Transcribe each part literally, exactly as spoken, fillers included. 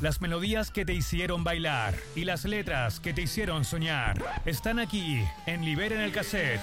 Las melodías que te hicieron bailar y las letras que te hicieron soñar están aquí en Liberen el Cassette.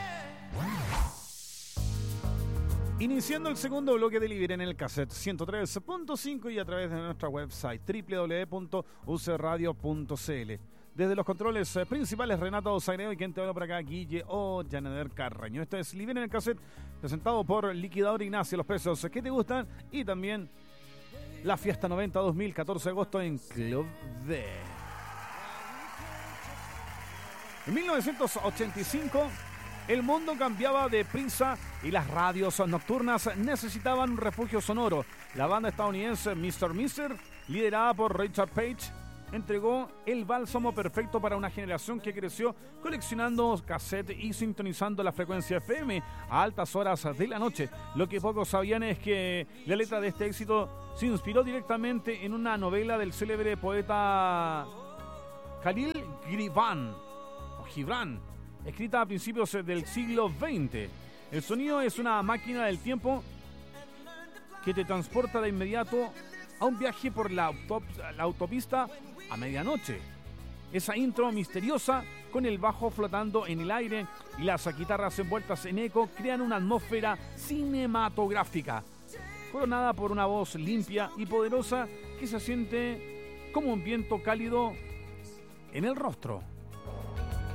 Iniciando el segundo bloque de Liberen el Cassette ciento tres punto cinco y a través de nuestra website doble u doble u doble u punto u c radio punto c l. Desde los controles principales, Renato Zagreo, y quien te habla por acá, Guille Ollanader Carreño. Esto es Liberen el Cassette, presentado por Liquidador Ignacio, los precios que te gustan, y también la Fiesta noventa dos mil, catorce de agosto en Club D. En mil novecientos ochenta y cinco, el mundo cambiaba de prisa y las radios nocturnas necesitaban un refugio sonoro. La banda estadounidense mister Mister, liderada por Richard Page, entregó el bálsamo perfecto para una generación que creció coleccionando cassette y sintonizando la frecuencia F M a altas horas de la noche. Lo que pocos sabían es que la letra de este éxito se inspiró directamente en una novela del célebre poeta Khalil Gibran, o Gibran, escrita a principios del siglo veinte. El sonido es una máquina del tiempo que te transporta de inmediato a un viaje por la, autop- la autopista a medianoche. Esa intro misteriosa con el bajo flotando en el aire y las guitarras envueltas en eco crean una atmósfera cinematográfica, coronada por una voz limpia y poderosa que se siente como un viento cálido en el rostro.